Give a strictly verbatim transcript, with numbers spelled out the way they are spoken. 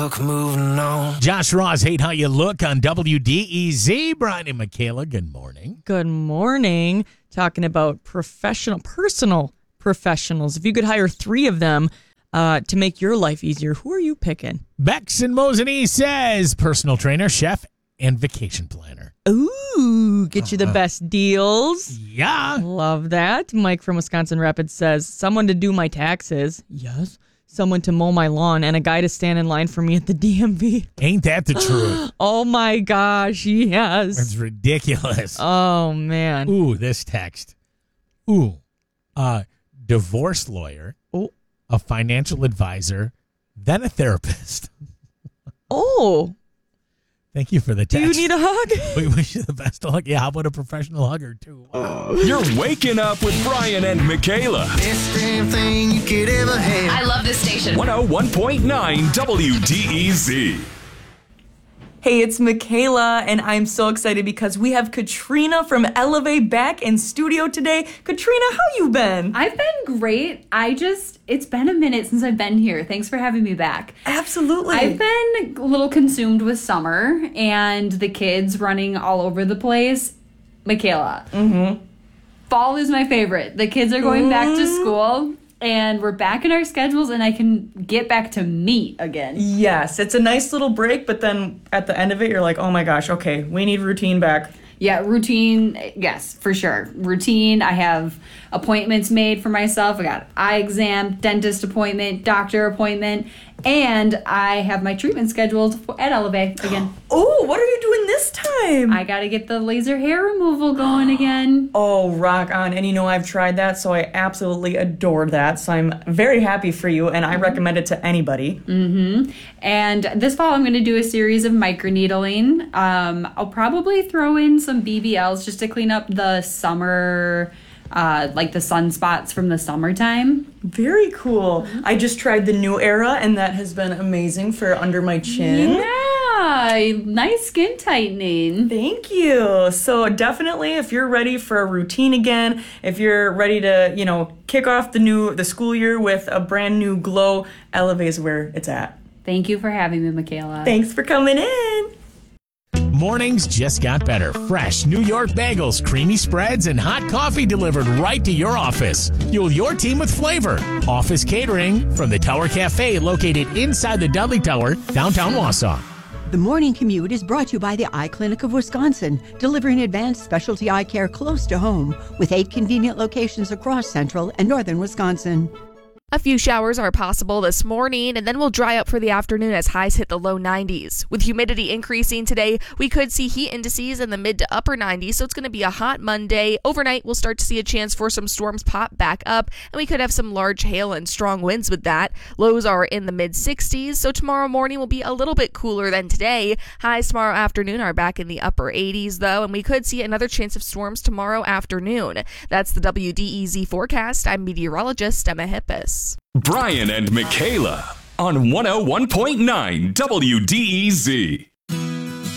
look, moving on. Josh Ross, Hate How You Look on W D E Z. Brian and Michaela, good morning. Good morning. Talking about professional, personal professionals. If you could hire three of them uh, to make your life easier, who are you picking? Bex and Mosinee says personal trainer, chef, and vacation planner. Ooh, get you the best deals. Yeah. Love that. Mike from Wisconsin Rapids says, someone to do my taxes. Yes. Someone to mow my lawn and a guy to stand in line for me at the D M V. Ain't that the truth? Oh my gosh, yes. That's ridiculous. Oh man. Ooh, this text. Ooh. Uh, divorce lawyer, Oh. a financial advisor, then a therapist. Oh. Thank you for the Do text. you need a hug? We wish you the best of luck. Yeah, how about a professional hugger, too? Wow. You're waking up with Brian and Michaela. Best damn thing you could ever have. I love this station. one oh one point nine W D E Z. Hey, it's Michaela, and I'm so excited because we have Katrina from Elevate back in studio today. Katrina, how you been? I've been great. I just, it's been a minute since I've been here. Thanks for having me back. Absolutely. I've been a little consumed with summer and the kids running all over the place. Michaela. Mm-hmm. Fall is my favorite. The kids are going mm. back to school. And we're back in our schedules, and I can get back to meat again. Yes, it's a nice little break, but then at the end of it, you're like, oh my gosh, okay, we need routine back. Yeah, routine, yes, for sure. Routine, I have appointments made for myself. I got eye exam, dentist appointment, doctor appointment, and I have my treatment scheduled for, at Elevate again. Oh, what are you doing this time? I got to get the laser hair removal going again. Oh, rock on. And you know, I've tried that, so I absolutely adored that. So I'm very happy for you, and I mm-hmm. recommend it to anybody. Mm-hmm. And this fall, I'm going to do a series of microneedling. Um, I'll probably throw in some B B Ls just to clean up the summer... Uh, like the sunspots from the summertime. Very cool. Mm-hmm. I just tried the New Era, and that has been amazing for under my chin. Yeah, nice skin tightening. Thank you. So definitely, if you're ready for a routine again, if you're ready to, you know, kick off the new the school year with a brand new glow, Elevate is where it's at. Thank you for having me, Michaela. Thanks for coming in. Mornings just got better. Fresh New York bagels, creamy spreads, and hot coffee delivered right to your office. Fuel your team with flavor. Office catering from the Tower Cafe located inside the Dudley Tower, downtown Wausau. The morning commute is brought to you by the Eye Clinic of Wisconsin, delivering advanced specialty eye care close to home with eight convenient locations across central and northern Wisconsin. A few showers are possible this morning, and then we'll dry up for the afternoon as highs hit the low nineties. With humidity increasing today, we could see heat indices in the mid to upper nineties, so it's going to be a hot Monday. Overnight, we'll start to see a chance for some storms pop back up, and we could have some large hail and strong winds with that. Lows are in the mid sixties, so tomorrow morning will be a little bit cooler than today. Highs tomorrow afternoon are back in the upper eighties, though, and we could see another chance of storms tomorrow afternoon. That's the W D E Z forecast. I'm meteorologist Emma Hippis. Brian and Michaela on one oh one point nine W D E Z.